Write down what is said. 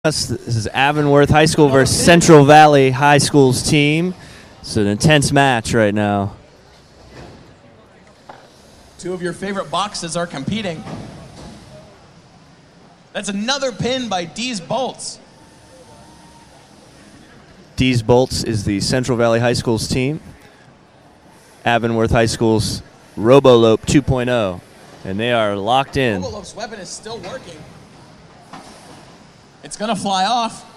This is Avonworth High School versus Central Valley High School's team. It's an intense match right now. Two of your favorite boxes are competing. That's another pin by Dees Bolts. Dees Bolts is the Central Valley High School's team. Avonworth High School's Robolope 2.0. And they are locked in. Robolope's weapon is still working. It's going to fly off.